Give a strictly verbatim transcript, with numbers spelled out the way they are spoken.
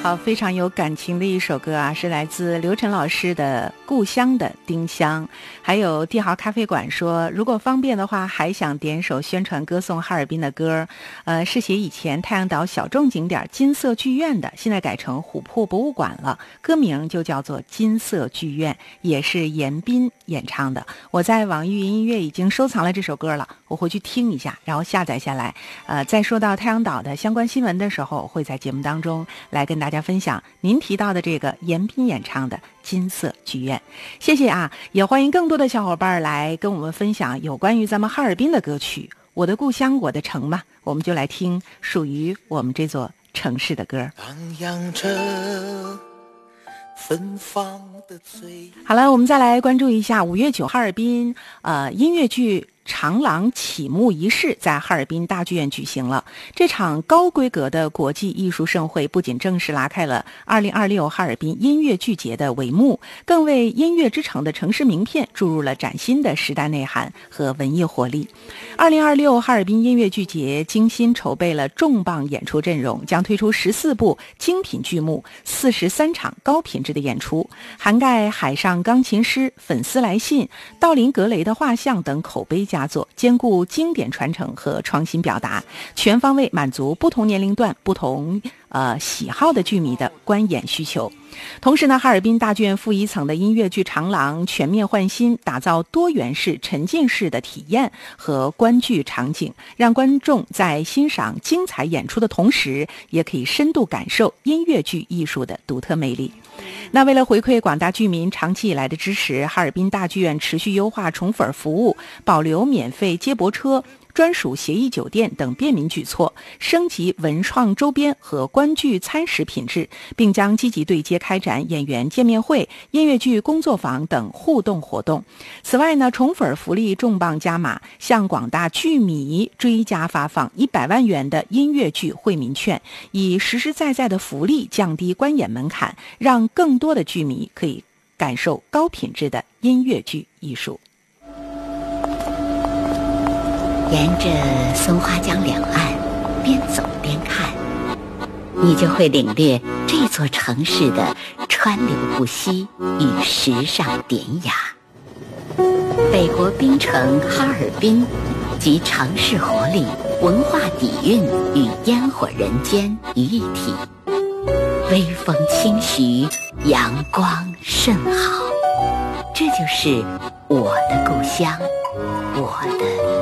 好，非常有感情的一首歌啊，是来自刘晨老师的《故乡的丁香》。还有帝豪咖啡馆说，如果方便的话，还想点首宣传歌颂哈尔滨的歌，呃，是写以前太阳岛小众景点金色剧院的，现在改成琥珀博物馆了，歌名就叫做金色剧院，也是严彬演唱的。我在网易云音乐已经收藏了这首歌了，我回去听一下，然后下载下来。呃，在说到太阳岛的相关新闻的时候，会在节目当中来跟大家分享您提到的这个严彬演唱的金色剧院。谢谢啊，也欢迎更多的小伙伴来跟我们分享有关于咱们哈尔滨的歌曲，我的故乡我的城嘛，我们就来听属于我们这座城市的歌。 荡漾着芬芳的醉。 好了，我们再来关注一下五月九哈尔滨呃音乐剧长廊启幕仪式在哈尔滨大剧院举行了。这场高规格的国际艺术盛会不仅正式拉开了二零二六哈尔滨音乐剧节的帷幕，更为音乐之城的城市名片注入了崭新的时代内涵和文艺活力。二零二六哈尔滨音乐剧节精心筹备了重磅演出阵容，将推出十四部精品剧目，四十三场高品质的演出，涵盖海上钢琴师、粉丝来信、道林格雷的画像等口碑佳作，兼顾经典传承和创新表达，全方位满足不同年龄段、不同呃喜好的剧迷的观演需求。同时呢，哈尔滨大剧院负一层的音乐剧长廊全面换新，打造多元式、沉浸式的体验和观剧场景，让观众在欣赏精彩演出的同时，也可以深度感受音乐剧艺术的独特魅力。那为了回馈广大剧民长期以来的支持，哈尔滨大剧院持续优化宠粉服务，保留免费接驳车、专属协议酒店等便民举措，升级文创周边和观剧餐食品质，并将积极对接开展演员见面会、音乐剧工作坊等互动活动。此外呢，宠粉福利重磅加码，向广大剧迷追加发放一百万元的音乐剧惠民券，以实实在在的福利降低观演门槛，让更多的剧迷可以感受高品质的音乐剧艺术。 沿着松花江两岸边走边看，你就会领略这座城市的川流不息与时尚典雅。北国冰城哈尔滨集城市活力、文化底蕴与烟火人间于一体，微风轻徐，阳光甚好。这就是我的故乡，我的